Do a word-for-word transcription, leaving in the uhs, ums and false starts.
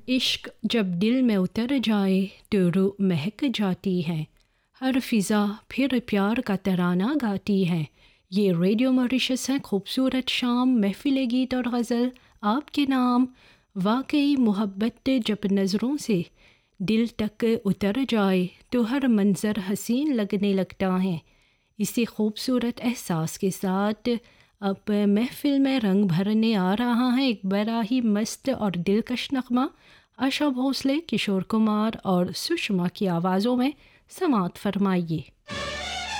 इश्क जब दिल में उतर जाए तो रूह महक जाती है, हर फिज़ा फिर प्यार का तराना गाती है। ये रेडियो मॉरिशस है, खूबसूरत शाम, महफिल गीत और गज़ल आपके नाम। वाकई मोहब्बत जब नज़रों से दिल तक उतर जाए तो हर मंज़र हसीन लगने लगता है। इसी खूबसूरत एहसास के साथ अब महफिल में रंग भरने आ रहा है एक बड़ा ही मस्त और दिलकश नगमा। आशा भोसले, किशोर कुमार और सुषमा की आवाज़ों में समात फरमाइए।